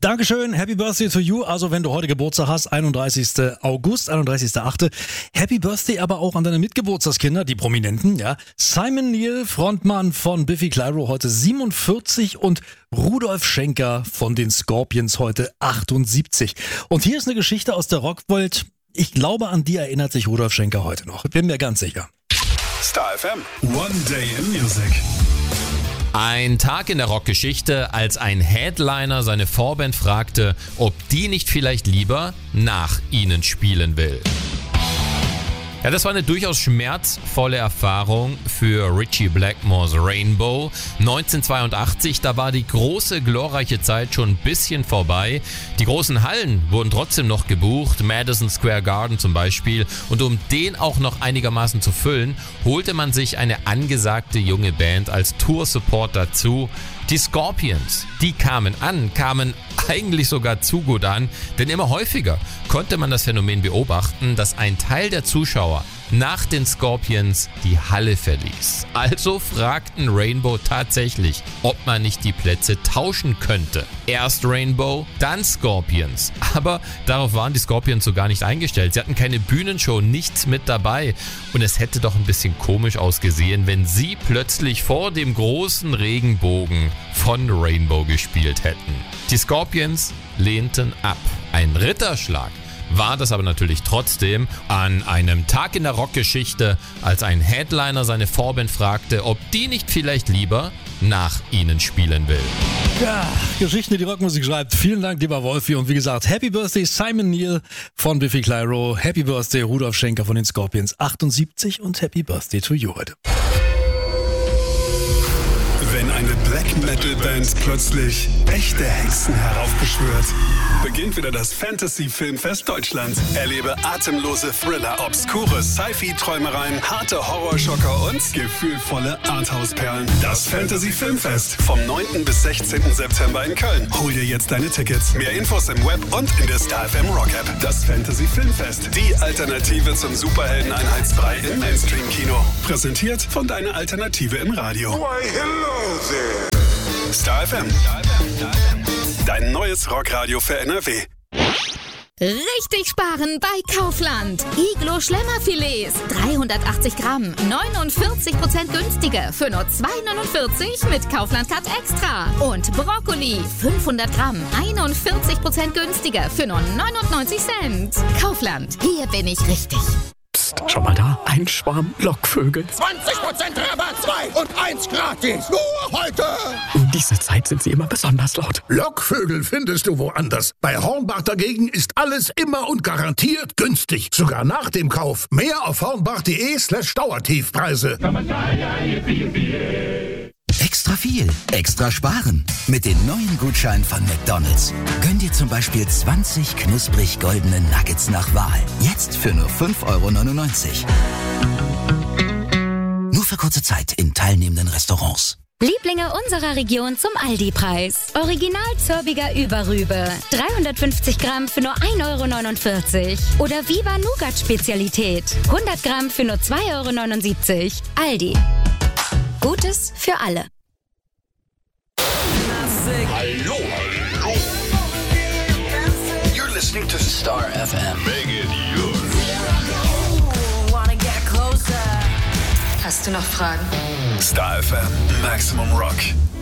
Dankeschön, Happy Birthday to you. Also wenn du heute Geburtstag hast, 31. August, 31.8. Happy Birthday aber auch an deine Mitgeburtstagskinder, die Prominenten, ja. Simon Neil, Frontmann von Biffy Clyro, heute 47 und Rudolf Schenker von den Scorpions, heute 78. Und hier ist eine Geschichte aus der Rockwelt. Ich glaube, an die erinnert sich Rudolf Schenker heute noch. Bin mir ganz sicher. Star FM. One Day in Music. Ein Tag in der Rockgeschichte, als ein Headliner seine Vorband fragte, ob die nicht vielleicht lieber nach ihnen spielen will. Ja, das war eine durchaus schmerzvolle Erfahrung für Ritchie Blackmores Rainbow. 1982, da war die große, glorreiche Zeit schon ein bisschen vorbei. Die großen Hallen wurden trotzdem noch gebucht, Madison Square Garden zum Beispiel. Und um den auch noch einigermaßen zu füllen, holte man sich eine angesagte junge Band als Tour-Support dazu. Die Scorpions, die kamen eigentlich sogar zu gut an, denn immer häufiger konnte man das Phänomen beobachten, dass ein Teil der Zuschauer nach den Scorpions die Halle verließ. Also fragten Rainbow tatsächlich, ob man nicht die Plätze tauschen könnte. Erst Rainbow, dann Scorpions. Aber darauf waren die Scorpions so gar nicht eingestellt. Sie hatten keine Bühnenshow, nichts mit dabei. Und es hätte doch ein bisschen komisch ausgesehen, wenn sie plötzlich vor dem großen Regenbogen von Rainbow gespielt hätten. Die Scorpions lehnten ab. Ein Ritterschlag war das aber natürlich trotzdem an einem Tag in der Rockgeschichte, als ein Headliner seine Vorband fragte, ob die nicht vielleicht lieber nach ihnen spielen will. Ja, Geschichten, die die Rockmusik schreibt. Vielen Dank, lieber Wolfi. Und wie gesagt, Happy Birthday Simon Neil von Biffy Clyro. Happy Birthday Rudolf Schenker von den Scorpions, 78. Und Happy Birthday to you heute. Wenn eine Black Metal Band plötzlich echte Hexen heraufbeschwört, beginnt wieder das Fantasy Filmfest Deutschland. Erlebe atemlose Thriller, obskure Sci-Fi-Träumereien, harte Horrorschocker und gefühlvolle Arthouse-Perlen. Das Fantasy Filmfest vom 9. bis 16. September in Köln. Hol dir jetzt deine Tickets. Mehr Infos im Web und in der Star FM Rock App. Das Fantasy Filmfest, die Alternative zum Superhelden-Einheitsbrei im Mainstream-Kino. Präsentiert von deiner Alternative im Radio. Why, hello there. Star FM. Dein neues Rockradio für NRW. Richtig sparen bei Kaufland. Iglo Schlemmerfilets, 380 Gramm, 49% günstiger für nur 2,49 mit Kaufland Card Extra. Und Brokkoli, 500 Gramm, 41% günstiger für nur 99 Cent. Kaufland, hier bin ich richtig. Psst, schau mal da, ein Schwarm Lockvögel. 20% Rabatt, 2 und 1 gratis. Nur heute. Um diese Zeit sind sie immer besonders laut. Lockvögel findest du woanders. Bei Hornbach dagegen ist alles immer und garantiert günstig. Sogar nach dem Kauf. Mehr auf hornbach.de/Dauertiefpreise. Extra viel, extra sparen. Mit den neuen Gutscheinen von McDonald's. Gönn dir zum Beispiel 20 knusprig goldene Nuggets nach Wahl. Jetzt für nur 5,99 €. Nur für kurze Zeit in teilnehmenden Restaurants. Lieblinge unserer Region zum Aldi-Preis. Original Zörbiger Überrübe. 350 Gramm für nur 1,49 €. Oder Viva Nougat Spezialität. 100 Gramm für nur 2,79 €. Aldi. Gutes für alle. Hallo, hallo. You're listening to Star FM. Make it yours. Hast du noch Fragen? Star FM, Maximum Rock.